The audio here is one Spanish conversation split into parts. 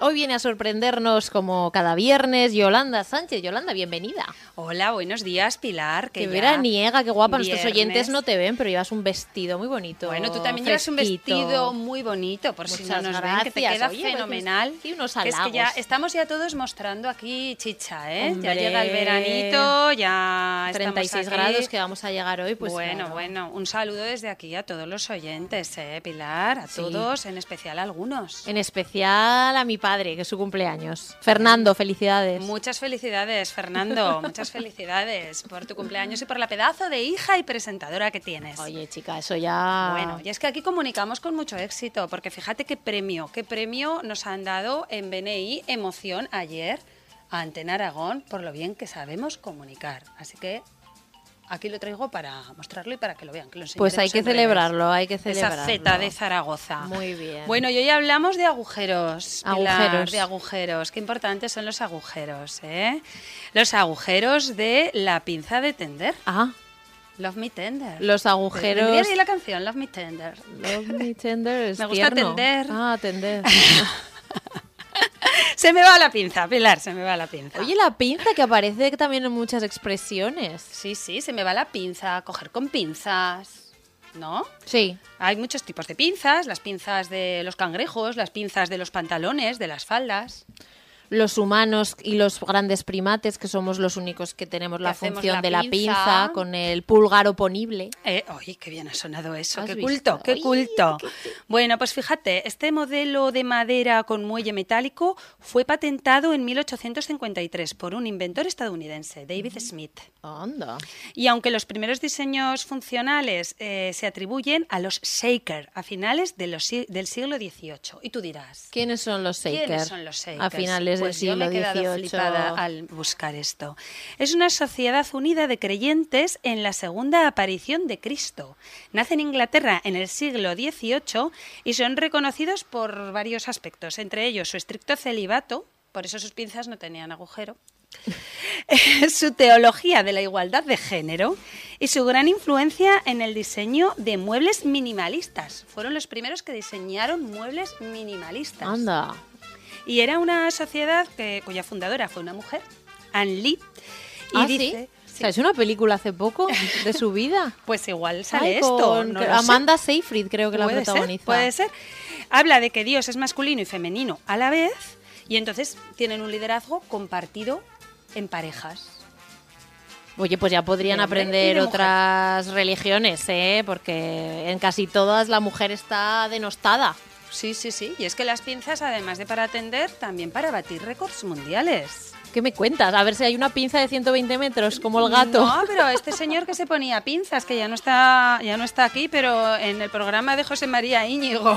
Hoy viene a sorprendernos como cada viernes Yolanda Sánchez. Yolanda, bienvenida. Hola, buenos días, Pilar. Qué veraniega, qué guapa. Viernes. Nuestros oyentes no te ven, pero llevas un vestido muy bonito. Bueno, tú también llevas un fresquito. vestido muy bonito, por si no nos ven, que te queda fenomenal. Y unos Que es halagos. que ya estamos ya todos mostrando aquí chicha, ¿eh? Hombre, ya llega el veranito, ya 36 estamos aquí. grados que vamos a llegar hoy, pues bueno, claro. bueno, un saludo desde aquí a todos los oyentes, Pilar, a todos, en especial a algunos. En especial a mi padre, que es su cumpleaños. Fernando, felicidades. Muchas felicidades, Fernando, muchas felicidades por tu cumpleaños y por la pedazo de hija y presentadora que tienes. Oye, chica, eso ya... Bueno, y es que aquí comunicamos con mucho éxito, porque fíjate qué premio nos han dado en BNI Emoción ayer a Antena Aragón por lo bien que sabemos comunicar. Así que aquí lo traigo para mostrarlo y para que lo vean. Que lo Pues hay que enseñaremos en celebrarlo, hay que redes. celebrarlo. Esa Z de Zaragoza. Muy bien. Bueno, y hoy hablamos de agujeros. Pilar, Agujeros. de agujeros. Qué importantes son los agujeros, ¿eh? Los agujeros de la pinza de tender. Ah, Love Me Tender. los agujeros... Vendría de ahí la canción, Love Me Tender. Love me tender es Me gusta tierno. tender. Ah, tender. Se me va la pinza, Pilar, se me va la pinza. Oye, la pinza que aparece también en muchas expresiones. Sí, se me va la pinza, coger con pinzas, ¿no? Sí. Hay muchos tipos de pinzas, las pinzas de los cangrejos, las pinzas de los pantalones, de las faldas. Los humanos y los grandes primates, que somos los únicos que tenemos la hacemos función la de la pinza. pinza con el pulgar oponible. Oye, qué bien ha sonado eso, ¿Has qué visto? culto, qué Oye, culto. Bueno, pues fíjate, este modelo de madera con muelle metálico fue patentado en 1853 por un inventor estadounidense, David Smith. Anda. Y aunque los primeros diseños funcionales se atribuyen a los Shaker a finales del siglo XVIII. Y tú dirás, ¿Quiénes son los Shaker? ¿quiénes son los Shakers? A finales del Pues yo siglo me he quedado XVIII. flipada al buscar esto. Es una sociedad unida de creyentes en la segunda aparición de Cristo. Nace en Inglaterra en el siglo XVIII y son reconocidos por varios aspectos, entre ellos su estricto celibato, por eso sus pinzas no tenían agujero, su teología de la igualdad de género y su gran influencia en el diseño de muebles minimalistas. Fueron los primeros que diseñaron muebles minimalistas. Anda. Y era una sociedad cuya fundadora fue una mujer, Anne Lee. Y ¿Ah, dice, sí? ¿Sabes una película hace poco de su vida? Pues igual sale Ay, esto. con no lo sé. Amanda Seyfried creo que la Puede protagoniza. ser, puede ser. Habla de que Dios es masculino y femenino a la vez y entonces tienen un liderazgo compartido en parejas. Oye, pues ya podrían De hombre y aprender de mujer. otras religiones, ¿eh? Porque en casi todas la mujer está denostada. Sí. Y es que las pinzas, además de para atender, también para batir récords mundiales. ¿Qué me cuentas? A ver si hay una pinza de 120 metros, como el gato. No, pero este señor que se ponía pinzas, que ya no está aquí, pero en el programa de José María Íñigo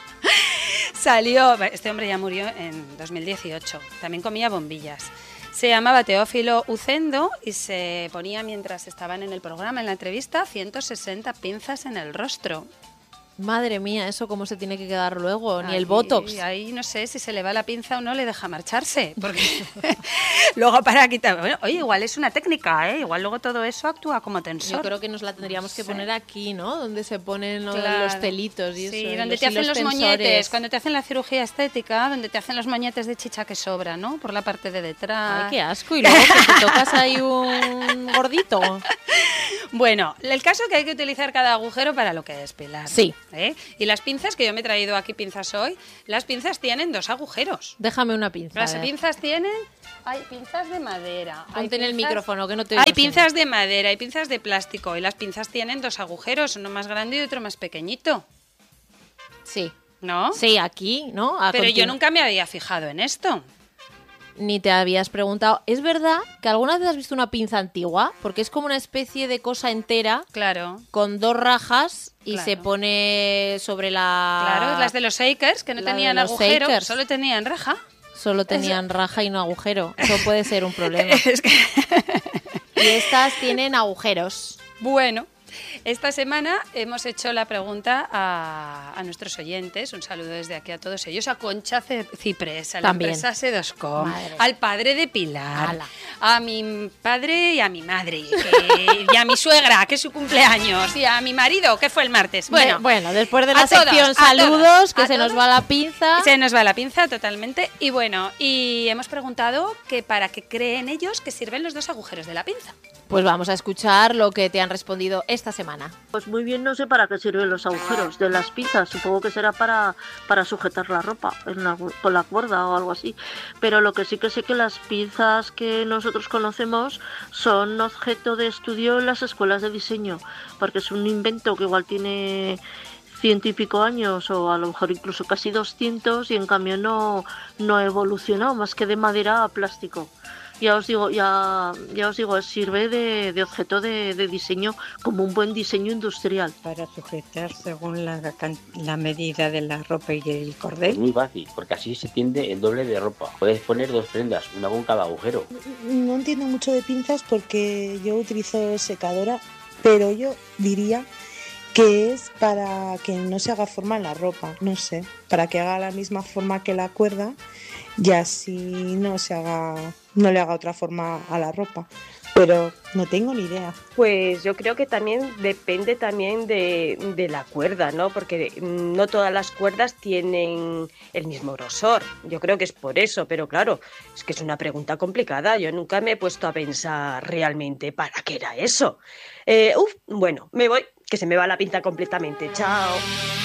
salió, este hombre ya murió en 2018, también comía bombillas. Se llamaba Teófilo Ucendo y se ponía, mientras estaban en el programa, en la entrevista, 160 pinzas en el rostro. Madre mía, ¿eso cómo se tiene que quedar luego? Ni el Ahí- Botox. Ahí no sé si se le va la pinza o no le deja marcharse. Porque luego para quitar... Bueno, oye, igual es una técnica, ¿eh? Igual luego todo eso actúa como tensor. Yo creo que nos la tendríamos que poner aquí, ¿no? Donde se ponen Claro. los telitos y sí, eso. y donde te hacen hilos los tensores. moñetes, cuando te hacen la cirugía estética, donde te hacen los moñetes de chicha que sobra, ¿no? Por la parte de detrás. Ay, qué asco. Y luego que te tocas ahí un gordito. Bueno, el caso es que hay que utilizar cada agujero para lo que es, Pilar. Sí. ¿Eh? Y las pinzas, que yo me he traído aquí pinzas hoy, las pinzas tienen 2 agujeros. Déjame una pinza. Las a ver. pinzas tienen... Hay pinzas de madera. hay Ponte en el pinzas- micrófono, que no te oigo, Hay pinzas de madera, hay pinzas de plástico y las pinzas tienen 2 agujeros, uno más grande y otro más pequeñito, Sí. ¿no? Sí, aquí, ¿no? Pero yo nunca me había fijado en esto. Ni te habías preguntado. ¿Es verdad que alguna vez has visto una pinza antigua? Porque es como una especie de cosa entera Claro. con 2 rajas y Claro. se pone sobre la... Claro, las de los Shakers, que no La de tenían los agujero, Shakers. solo tenían raja. Solo tenían raja y no agujero. Eso puede ser un problema. Es que... Y estas tienen agujeros. Bueno, Esta semana hemos hecho la pregunta a nuestros oyentes. Un saludo desde aquí a todos ellos. A Concha Ciprés, a la También. empresa Sedoscom, Madre. al padre de Pilar, Ala. a mi padre y a mi madre, y a mi suegra, que es su cumpleaños, y a mi marido, que fue el martes. Bueno, después de a la todos, sección a saludos, todos, que a se nos todos. va la pinza. Se nos va la pinza totalmente. Y bueno, y hemos preguntado que para qué creen ellos que sirven los dos agujeros de la pinza. Pues vamos a escuchar lo que te han respondido esta semana. Pues muy bien, no sé para qué sirven los agujeros de las pinzas. Supongo que será para sujetar la ropa con la cuerda o algo así. Pero lo que sí que sé que las pinzas que nosotros conocemos son objeto de estudio en las escuelas de diseño, porque es un invento que igual tiene 100 y pico años o a lo mejor incluso casi 200 y en cambio no ha evolucionado más que de madera a plástico. Ya os digo, sirve de objeto de diseño como un buen diseño industrial. Para sujetar según la medida de la ropa y el Es cordel. muy fácil, porque así se tiende el doble de ropa. Puedes poner 2 prendas, una con cada agujero. No entiendo mucho de pinzas porque yo utilizo secadora, pero yo diría que es para que no se haga forma en la ropa, no sé, para que haga la misma forma que la cuerda y así no le haga otra forma a la ropa, pero no tengo ni idea. Pues yo creo que también depende también de la cuerda, ¿no? Porque no todas las cuerdas tienen el mismo grosor. Yo creo que es por eso, pero claro, es que es una pregunta complicada. Yo nunca me he puesto a pensar realmente para qué era eso. Bueno, me voy, que se me va la pinta completamente. Chao.